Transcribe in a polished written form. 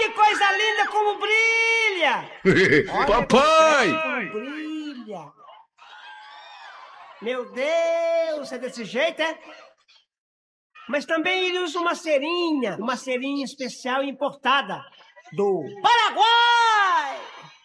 que coisa linda como brilha! Olha Papai! como brilha! Meu Deus, é desse jeito, é? Mas também ele usa uma cerinha especial importada do Paraguai!